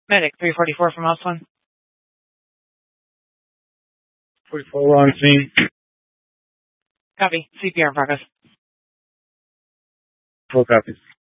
Medic 344 from House 1. 44 on scene. Copy. CPR in progress. Full copies.